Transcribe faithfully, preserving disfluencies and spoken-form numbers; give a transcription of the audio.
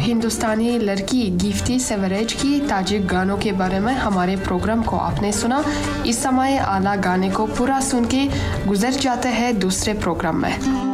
हिंदुस्तानी लड़की गिफ्टी सेवरेज की ताजिक गानों के बारे में हमारे प्रोग्राम को आपने सुना। इस समय आला गाने को पूरा सुन के गुजर जाते हैं दूसरे प्रोग्राम में।